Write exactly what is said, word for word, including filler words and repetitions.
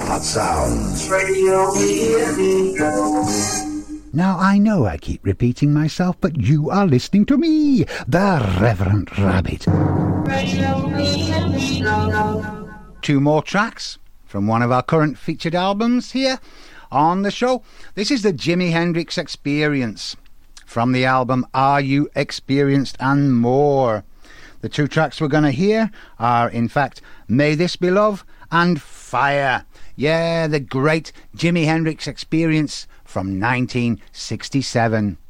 Hot Sounds Radio. Now, I know I keep repeating myself, but you are listening to me, the Reverend Rabbit. Two more tracks from one of our current featured albums here on the show. This is the Jimi Hendrix Experience from the album Are You Experienced and More. The two tracks we're going to hear are, in fact, May This Be Love and Fire. Yeah, the great Jimi Hendrix Experience from nineteen sixty-seven.